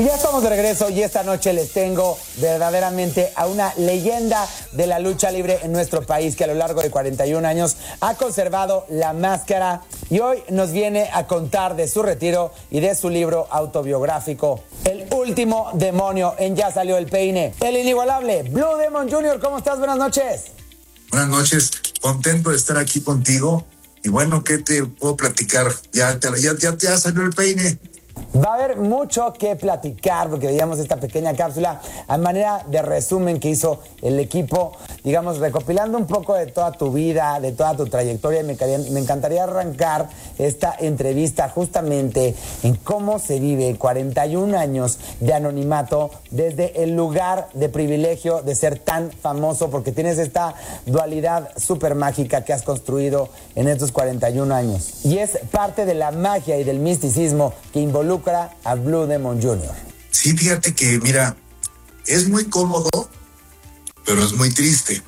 Ya estamos de regreso y esta noche les tengo verdaderamente a una leyenda de la lucha libre en nuestro país que a lo largo de 41 años ha conservado la máscara y hoy nos viene a contar de su retiro y de su libro autobiográfico, El último demonio en Ya salió el peine. El inigualable Blue Demon Jr., ¿cómo estás? Buenas noches. Buenas noches, contento de estar aquí contigo. Y bueno, ¿qué te puedo platicar? Ya salió el peine. Va a haber mucho que platicar porque veíamos esta pequeña cápsula a manera de resumen que hizo el equipo, digamos, recopilando un poco de toda tu vida, de toda tu trayectoria. Me encantaría arrancar esta entrevista justamente en cómo se vive 41 años de anonimato desde el lugar de privilegio de ser tan famoso, porque tienes esta dualidad súper mágica que has construido en estos 41 años. Y es parte de la magia y del misticismo que involucra a Blue Demon Jr. Sí, fíjate que, mira, es muy cómodo, pero es muy triste.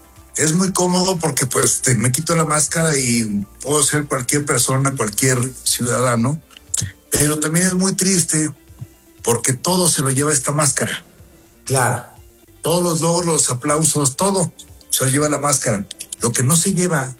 Es muy cómodo porque pues me quito la máscara y puedo ser cualquier persona, cualquier ciudadano, pero también es muy triste porque todo se lo lleva esta máscara. Claro. Todos los logros, los aplausos, todo se lo lleva la máscara. Lo que no se lleva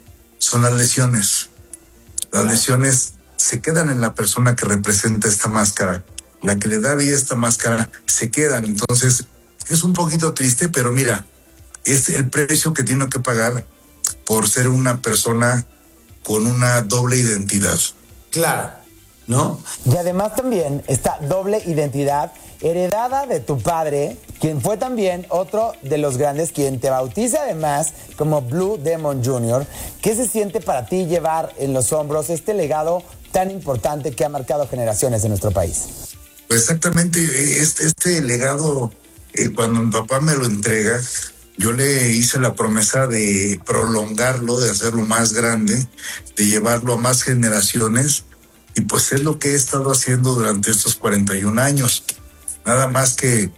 son las lesiones. Las lesiones se quedan en la persona que representa esta máscara. La que le da vida a esta máscara se quedan. Entonces, es un poquito triste, pero mira, es el precio que tiene que pagar por ser una persona con una doble identidad. Claro, ¿no? Y además también esta doble identidad heredada de tu padre, quien fue también otro de los grandes, quien te bautiza además como Blue Demon Jr. ¿Qué se siente para ti llevar en los hombros este legado tan importante que ha marcado generaciones en nuestro país? Pues exactamente, este legado, cuando mi papá me lo entrega, yo le hice la promesa de prolongarlo, de hacerlo más grande, de llevarlo a más generaciones, y pues es lo que he estado haciendo durante estos 41 años. Nada más que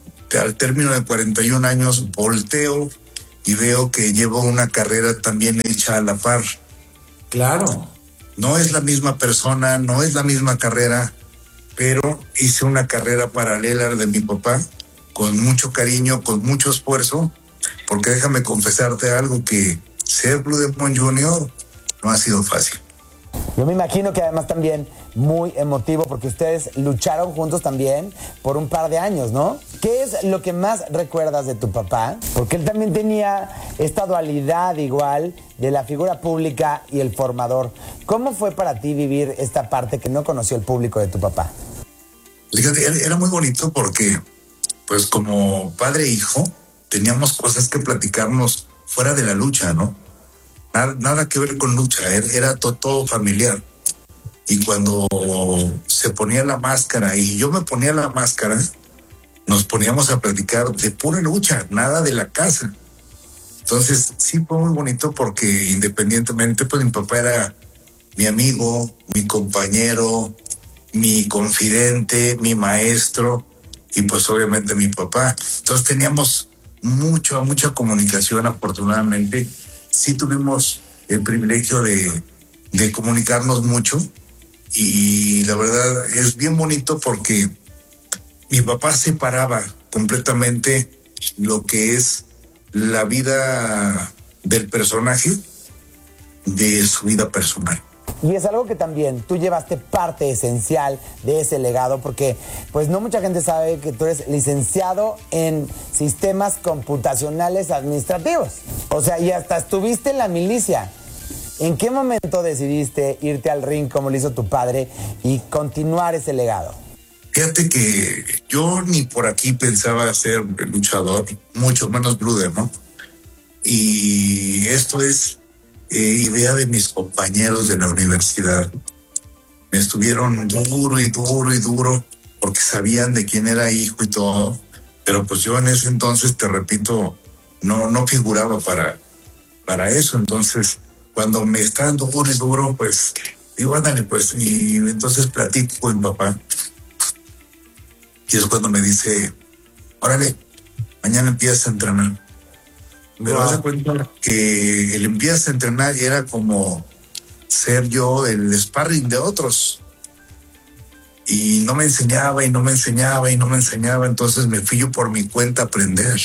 al término de 41 años volteo y veo que llevo una carrera también hecha a la par. Claro. No es la misma persona, no es la misma carrera, pero hice una carrera paralela a la de mi papá, con mucho cariño, con mucho esfuerzo, porque déjame confesarte algo, que ser Blue Demon Jr. no ha sido fácil. Yo me imagino que además también muy emotivo porque ustedes lucharon juntos también por un par de años, ¿no? ¿Qué es lo que más recuerdas de tu papá? Porque él también tenía esta dualidad igual de la figura pública y el formador. ¿Cómo fue para ti vivir esta parte que no conoció el público de tu papá? Fíjate, era muy bonito porque, pues como padre e hijo, teníamos cosas que platicarnos fuera de la lucha, ¿no? Nada que ver con lucha, era todo familiar. Y cuando se ponía la máscara y yo me ponía la máscara, nos poníamos a platicar de pura lucha, nada de la casa. Entonces sí fue muy bonito porque independientemente, pues mi papá era mi amigo, mi compañero, mi confidente, mi maestro y pues obviamente mi papá. Entonces teníamos mucha comunicación, afortunadamente. Sí tuvimos el privilegio de comunicarnos mucho y la verdad es bien bonito porque mi papá separaba completamente lo que es la vida del personaje de su vida personal. Y es algo que también tú llevaste parte esencial de ese legado, porque pues no mucha gente sabe que tú eres licenciado en sistemas computacionales administrativos. O sea, y hasta estuviste en la milicia. ¿En qué momento decidiste irte al ring como lo hizo tu padre y continuar ese legado? Fíjate que yo ni por aquí pensaba ser luchador, mucho menos Blue Demon. Y esto es idea de mis compañeros de la universidad. Me estuvieron duro porque sabían de quién era hijo y todo, pero pues yo en ese entonces, te repito, no figuraba para eso. Entonces cuando me estaban duro, pues digo, ándale pues, y entonces platico con mi papá y es cuando me dice, órale, mañana empiezas a entrenar. Me das cuenta que el empiezas a entrenar era como ser yo el sparring de otros. Y no me enseñaba, y no me enseñaba, y no me enseñaba. Entonces me fui yo por mi cuenta a aprender.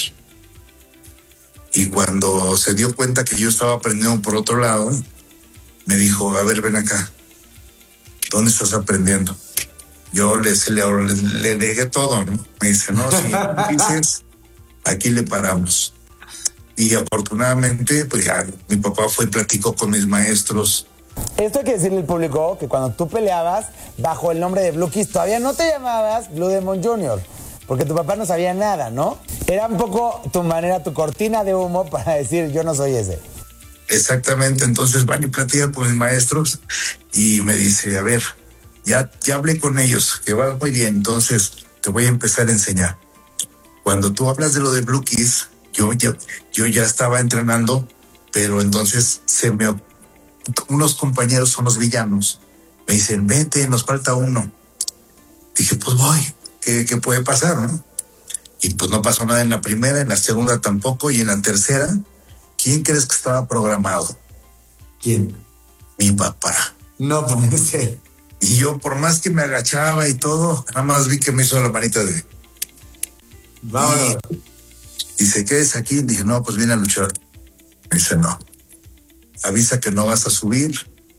Y cuando se dio cuenta que yo estaba aprendiendo por otro lado, me dijo, a ver, ven acá. ¿Dónde estás aprendiendo? Yo le dejé todo, ¿no? Me dice, no, si dices, aquí le paramos. Y afortunadamente, pues ya mi papá fue y platicó con mis maestros. Esto hay que decirle al público que cuando tú peleabas bajo el nombre de Blue Kiss, todavía no te llamabas Blue Demon Jr., porque tu papá no sabía nada, ¿no? Era un poco tu manera, tu cortina de humo para decir, yo no soy ese. Exactamente, entonces van y platican con mis maestros y me dice, a ver, ya hablé con ellos, que va muy bien, entonces te voy a empezar a enseñar. Cuando tú hablas de lo de Blue Kiss, yo ya estaba entrenando, pero entonces unos compañeros son los villanos. Me dicen, vente, nos falta uno. Dije, pues voy, ¿qué puede pasar, no? Y pues no pasó nada en la primera, en la segunda tampoco, y en la tercera, ¿quién crees que estaba programado? ¿Quién? Mi papá. No puede ser. Y yo, por más que me agachaba y todo, nada más vi que me hizo la manita de... Vámonos. Y se quedes aquí. Dije, no, pues viene a luchar. Me dice, no. Avisa que no vas a subir.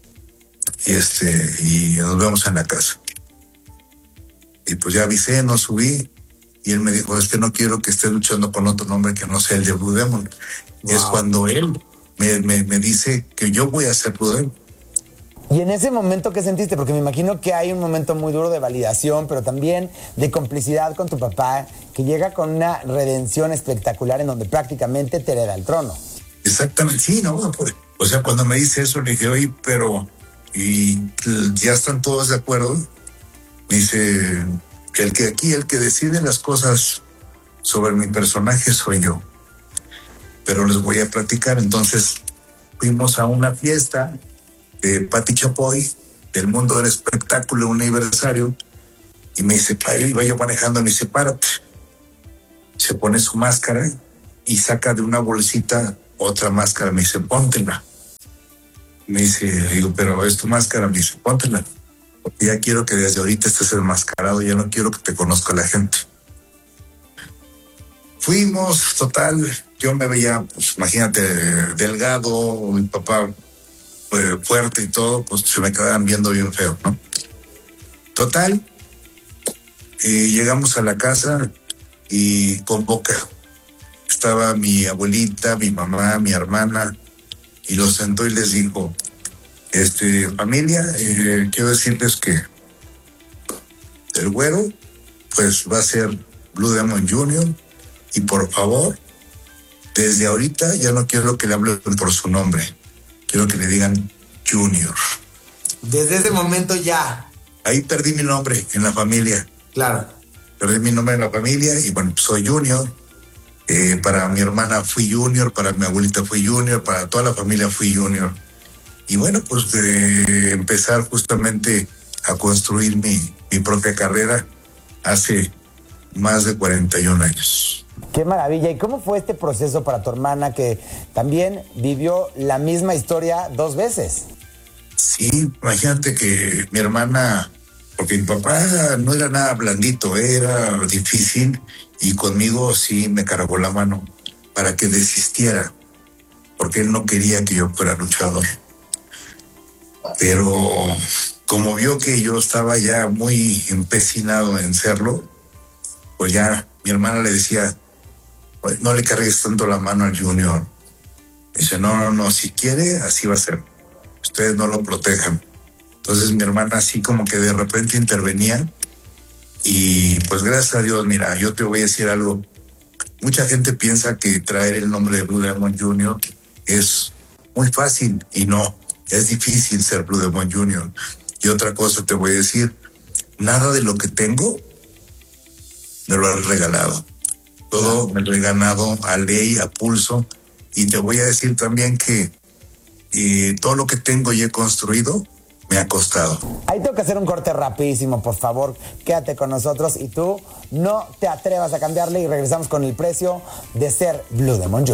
Y nos vemos en la casa. Y pues ya avisé, no subí. Y él me dijo, es que no quiero que estés luchando con otro nombre que no sea el de Blue Demon. Wow. Es cuando él me dice que yo voy a ser Blue Demon. Y en ese momento, ¿qué sentiste? Porque me imagino que hay un momento muy duro de validación, pero también de complicidad con tu papá, que llega con una redención espectacular en donde prácticamente te hereda el trono. Exactamente, sí, ¿no? O sea, cuando me dice eso, le dije, oye, pero... Y ya están todos de acuerdo. Me dice, el que decide las cosas sobre mi personaje soy yo. Pero les voy a platicar. Entonces, fuimos a una fiesta de Pati Chapoy, del mundo del espectáculo, un aniversario, y me dice, iba yo manejando, me dice, párate. Se pone su máscara y saca de una bolsita otra máscara, me dice, póntela. Me dice, digo, pero es tu máscara, me dice, póntela. Porque ya quiero que desde ahorita estés enmascarado, ya no quiero que te conozca la gente. Fuimos, total, yo me veía, pues imagínate, delgado, mi papá fuerte y todo, pues se me quedaban viendo bien feo, ¿no? Total, llegamos a la casa y convoca. Estaba mi abuelita, mi mamá, mi hermana, y los sentó y les dijo, familia, quiero decirles que el güero, pues va a ser Blue Demon Jr., y por favor, desde ahorita ya no quiero que le hablen por su nombre. Quiero que le digan Junior. Desde ese momento ya. Ahí perdí mi nombre en la familia. Claro. Perdí mi nombre en la familia y bueno, pues soy Junior. Para mi hermana fui Junior, para mi abuelita fui Junior, para toda la familia fui Junior. Y bueno, pues de empezar justamente a construir mi propia carrera hace más de 41 años. Qué maravilla. ¿Y cómo fue este proceso para tu hermana que también vivió la misma historia 2 veces? Sí, imagínate que mi hermana, porque mi papá no era nada blandito, era difícil y conmigo sí me cargó la mano para que desistiera, porque él no quería que yo fuera luchador. Pero como vio que yo estaba ya muy empecinado en serlo, pues ya mi hermana le decía, no le cargues tanto la mano al Junior. Dice, no, si quiere, así va a ser. Ustedes no lo protejan. Entonces mi hermana así como que de repente intervenía y pues gracias a Dios, mira, yo te voy a decir algo. Mucha gente piensa que traer el nombre de Blue Demon Jr. es muy fácil y no, es difícil ser Blue Demon Jr. Y otra cosa te voy a decir, nada de lo que tengo me lo han regalado. Todo me lo he ganado a ley, a pulso. Y te voy a decir también que todo lo que tengo y he construido me ha costado. Ahí tengo que hacer un corte rapidísimo, por favor. Quédate con nosotros y tú no te atrevas a cambiarle y regresamos con el precio de ser Blue Demon Jr.